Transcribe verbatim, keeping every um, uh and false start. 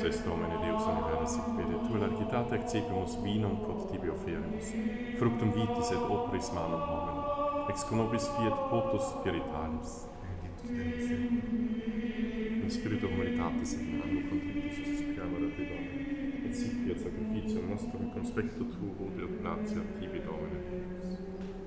es Domine Deus universi quid et tu largitate accepimus vinum quod tibi offerimus, fructum vitis et operis manum homini, ex conobis fiat votus spiritualis. In spiritu humanitatis et in animo contributus suscipiamur a te, Domine, et sic fiat sacrificium nostrum conspecto tuo et gratia tibi, Domine Deus.